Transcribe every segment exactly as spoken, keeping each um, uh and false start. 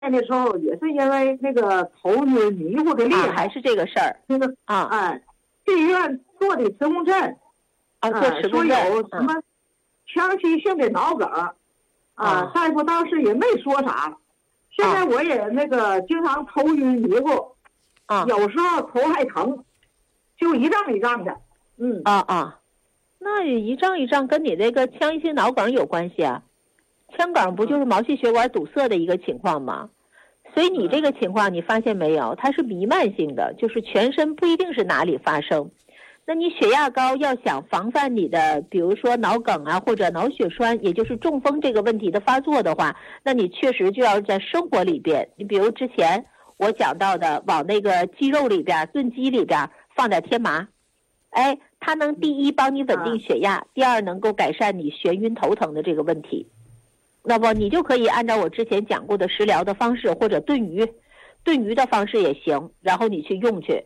的时候也是因为那个头晕迷糊的厉害， 啊、还是这个事儿。 那个啊， 哎，去医院做的磁共振， 啊，做磁共振， 说有什么长期性的脑梗，啊， 啊大夫当时也没说啥。现在我也那个经常头晕迷糊， 啊， 有时候头还疼，就一胀一胀的。嗯啊啊，那一胀一胀跟你这个腔隙性脑梗有关系啊？腔梗不就是毛细血管堵塞的一个情况吗？所以你这个情况你发现没有，它是弥漫性的，就是全身不一定是哪里发生。那你血压高，要想防范你的比如说脑梗啊或者脑血栓，也就是中风这个问题的发作的话，那你确实就要在生活里边，你比如之前我讲到的，往那个鸡肉里边炖鸡里边放点天麻，哎，它能第一帮你稳定血压，第二能够改善你眩晕头疼的这个问题。那么你就可以按照我之前讲过的食疗的方式，或者炖鱼炖鱼的方式也行，然后你去用去。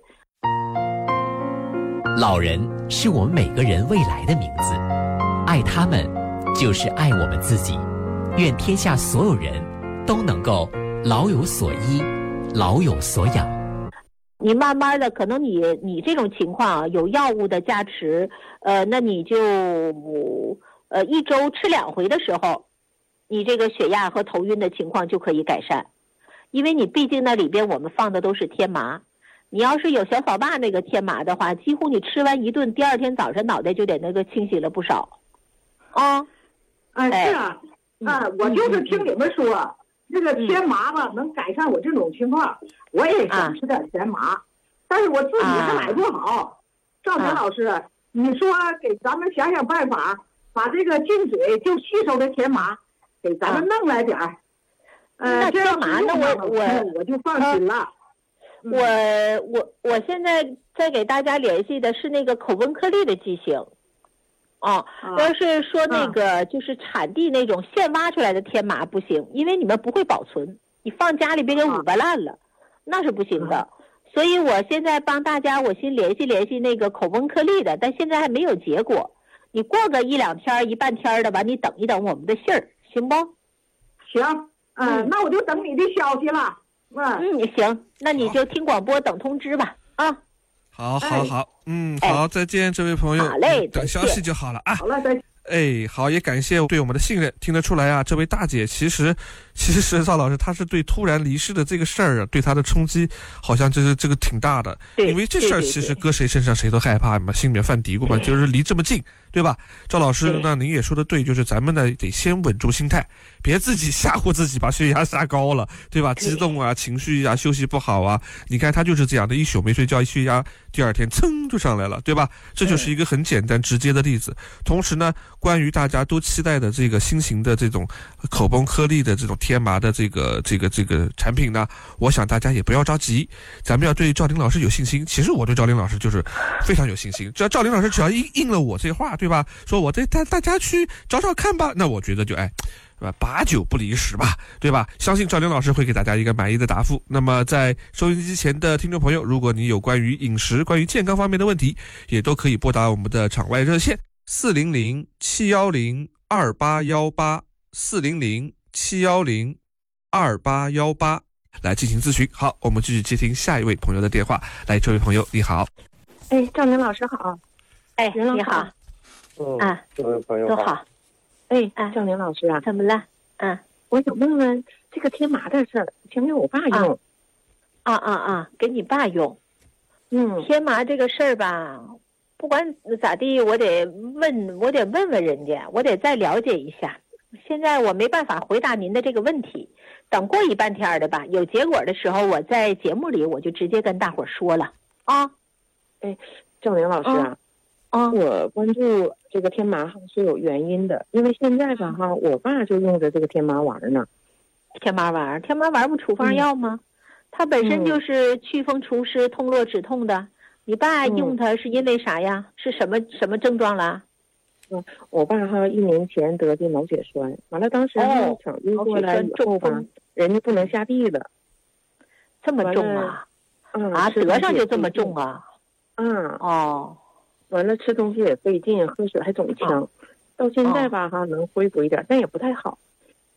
老人是我们每个人未来的名字，爱他们就是爱我们自己。愿天下所有人都能够老有所依，老有所养。 你慢慢的，可能你你这种情况有药物的加持，呃，那你就呃一周吃两回的时候，你这个血压和头晕的情况就可以改善，因为你毕竟那里边我们放的都是天麻。你要是有小扫把那个天麻的话，几乎你吃完一顿，第二天早上脑袋就得那个清晰了不少。啊， 哎，是啊，啊，我就是听你们说，这个天麻吧能改善我这种情况，我也想吃点天麻，但是我自己还买不好。赵明老师，你说给咱们想想办法，把这个进嘴就吸收的天麻给咱们弄来点儿。呃，这样那我我我就放心了。 我我我现在在给大家联系的是那个口温颗粒的剂型。哦，要是说那个就是产地那种现挖出来的天麻不行，因为你们不会保存，你放家里别给捂巴烂了，那是不行的。所以我现在帮大家，我先联系联系那个口温颗粒的，但现在还没有结果。你过个一两天、一半天的吧，你等一等我们的信儿，行不？ 行，嗯、呃，那我就等你的消息了。嗯嗯，行，那你就听广播等通知吧。啊。 好，好，好，嗯，好，再见，这位朋友。 好嘞， 等消息就好了啊。 好了，再见。 哎，好，也感谢对我们的信任，听得出来啊，这位大姐其实，其实赵老师她是对突然离世的这个事儿啊，对她的冲击好像就是这个挺大的，因为这事儿其实搁谁身上谁都害怕嘛，心里面犯嘀咕嘛，就是离这么近，对吧？赵老师，那您也说的对，就是咱们呢得先稳住心态，别自己吓唬自己，把血压杀高了，对吧？激动啊，情绪啊，休息不好啊，你看他就是这样的，一宿没睡觉，一血压第二天噌就上来了，对吧？这就是一个很简单直接的例子。同时呢，关于大家都期待的这个新型的这种口崩颗粒的这种天麻的这个这个这个产品呢，我想大家也不要着急，咱们要对赵林老师有信心。其实我对赵林老师就是非常有信心，只要赵林老师只要应应了我这话，对吧？说我对大大家去找找看吧，那我觉得就哎。八九不离十吧，对吧？相信赵林老师会给大家一个满意的答复。那么在收音机前的听众朋友，如果你有关于饮食、关于健康方面的问题，也都可以拨打我们的场外热线四零零七幺零二八幺八四零零七幺零二八幺八来进行咨询。好，我们继续接听下一位朋友的电话。来，这位朋友你好。 哎，赵林老师好。 哎，你好。 嗯， 啊， 这位朋友都好。 哎，赵林老师啊， 怎么了？嗯， 我想问问这个天麻的事儿，想给我爸用。 啊啊啊，给你爸用。 嗯， 天麻这个事儿吧，不管咋地，我得问，我得问问人家，我得再了解一下。现在我没办法回答您的这个问题，等过一半天的吧，有结果的时候，我在节目里我就直接跟大伙儿说了啊。 哎，赵林老师啊。 啊， 我关注这个天麻是有原因的，因为现在吧哈，我爸就用着这个天麻丸呢。 天麻丸，天麻丸不处方药吗？嗯、它本身就是祛风除湿、通络止痛的。你爸用它是因为啥呀？嗯、是什么什么症状了？ 嗯，我爸哈一年前得的脑血栓，完了当时呢抢救过来以后吧，人家不能下地了。 这么重啊？ 嗯啊，得上就这么重啊？ 嗯哦。 完了吃东西也费劲，喝水还总呛，到现在吧哈能恢复一点，但也不太好。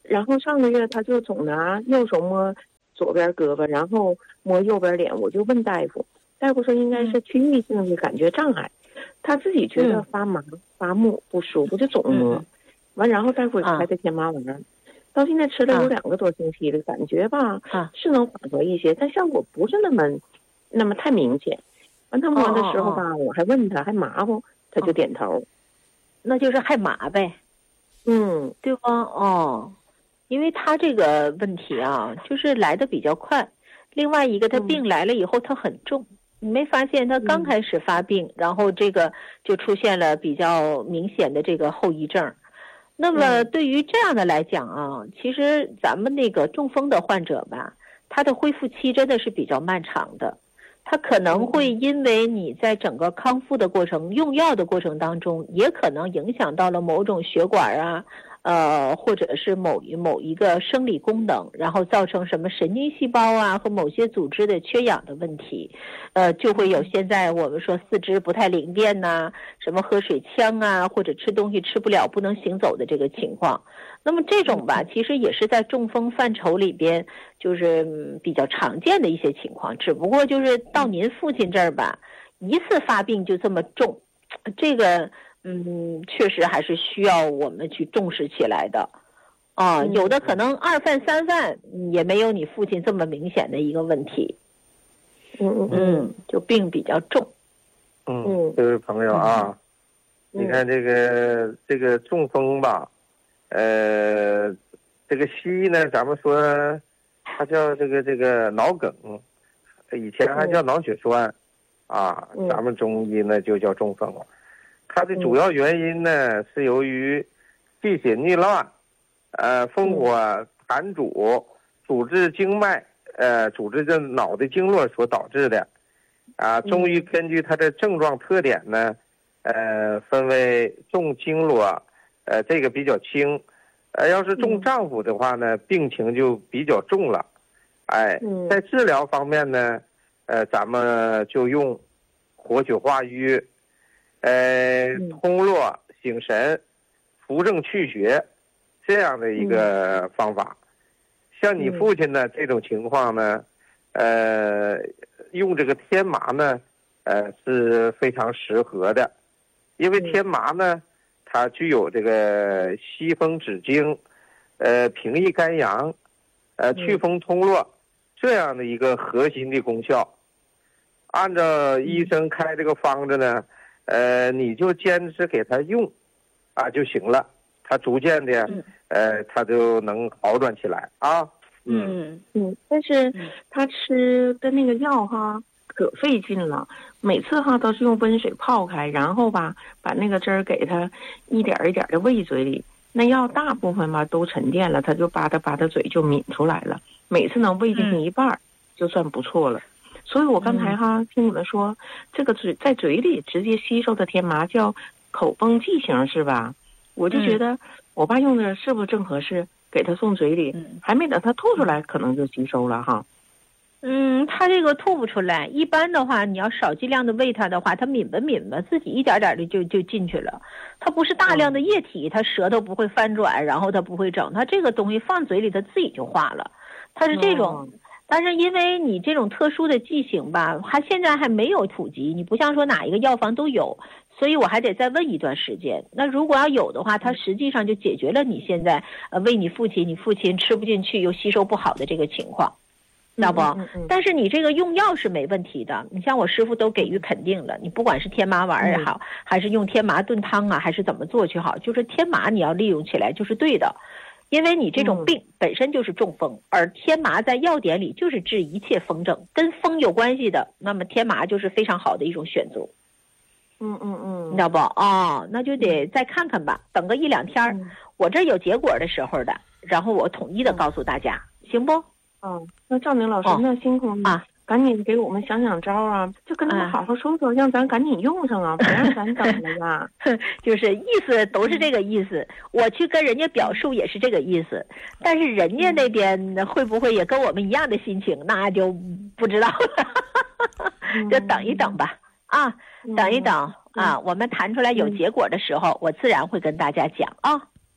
然后上个月他就总拿右手摸左边胳膊，然后摸右边脸，我就问大夫，大夫说应该是区域性的感觉障碍，他自己觉得发麻、嗯、发木不舒服，就总摸。嗯、完，然后大夫开的天麻丸、啊，到现在吃了有两个多星期了，啊、感觉吧、啊、是能缓和一些，但效果不是那么那么太明显。完，他摸的时候吧，哦哦我还问他还麻不，他就点头，哦、 那就是还麻呗， 嗯， 对吧？哦。因为他这个问题啊，就是来的比较快，另外一个他病来了以后他很重，你没发现他刚开始发病，然后这个就出现了比较明显的这个后遗症。那么对于这样的来讲啊，其实咱们那个中风的患者吧，他的恢复期真的是比较漫长的，他可能会因为你在整个康复的过程、用药的过程当中，也可能影响到了某种血管啊。呃，或者是某某一个生理功能，然后造成什么神经细胞啊和某些组织的缺氧的问题，呃，就会有现在我们说四肢不太灵便呐、啊，什么喝水呛啊，或者吃东西吃不了不能行走的这个情况。那么这种吧，其实也是在中风范畴里边就是比较常见的一些情况，只不过就是到您父亲这儿吧，一次发病就这么重，这个。嗯，确实还是需要我们去重视起来的，啊，有的可能二犯三犯也没有你父亲这么明显的一个问题， 嗯嗯嗯，就病比较重。 嗯，这位朋友啊，嗯、你看这个这个中风吧，呃，这个西医呢，咱们说它叫这个这个脑梗，以前还叫脑血栓，啊，咱们中医呢就叫中风。它的主要原因呢，是由于气血逆乱，呃，烽火痰阻，阻滞经脉，呃，阻滞这脑的经络所导致的。啊，中医根据它的症状特点呢，呃，分为重经络，呃，这个比较轻，呃，要是重脏腑的话呢，病情就比较重了。哎，在治疗方面呢，呃，咱们就用活血化瘀。呃，通络醒神、扶正祛血，这样的一个方法。像你父亲呢这种情况呢，呃，用这个天麻呢，呃是非常适合的，因为天麻呢，它具有这个息风止惊、呃平抑肝阳、呃祛风通络这样的一个核心的功效。按照医生开这个方子呢。呃，你就坚持给他用，啊就行了。他逐渐的，呃，他就能好转起来啊。 嗯嗯，但是他吃的那个药哈，可费劲了。每次哈都是用温水泡开，然后吧把那个汁儿给他一点一点的喂嘴里。那药大部分吧都沉淀了，他就吧嗒吧嗒嘴就抿出来了。每次能喂进去一半，就算不错了。所以我刚才哈、嗯、听你们说，这个嘴在嘴里直接吸收的天麻叫口崩剂型是吧？我就觉得我爸用的是不是正合适，给他送嘴里，嗯、还没等他吐出来，可能就吸收了哈。 嗯，他这个吐不出来，一般的话，你要少剂量的喂他的话，他抿吧抿吧，自己一点点的就就进去了。它不是大量的液体，他舌头不会翻转，然后他不会整，他这个东西放嘴里，他自己就化了。它是这种。嗯但是因为你这种特殊的剂型吧，它现在还没有普及，你不像说哪一个药房都有，所以我还得再问一段时间。那如果要有的话，它实际上就解决了你现在呃喂你父亲，你父亲吃不进去又吸收不好的这个情况，知道不？嗯嗯嗯、但是你这个用药是没问题的，你像我师傅都给予肯定了，你不管是天麻丸也好，嗯、还是用天麻炖汤啊，还是怎么做去好，就是天麻你要利用起来就是对的。因为你这种病本身就是中风，嗯、而天麻在药典里就是治一切风症，跟风有关系的，那么天麻就是非常好的一种选择。 嗯嗯嗯， 你知道不？哦，那就得再看看吧，等个一两天，嗯、我这有结果的时候的，然后我统一的告诉大家，嗯、行不？ 嗯，那赵宁老师， 哦、 那辛苦你啊。赶紧给我们想想招啊，就跟他们好好说说，嗯、让咱赶紧用上啊，不让咱等了呀。 就是意思都是这个意思，我去跟人家表述也是这个意思，但是人家那边会不会也跟我们一样的心情，那就不知道了。就等一等吧，啊，等一等啊，我们谈出来有结果的时候，我自然会跟大家讲啊。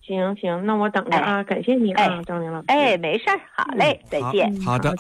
行行，那我等着啊，感谢你啊，张明老师。 哎，没事儿，好嘞，再见。 好的。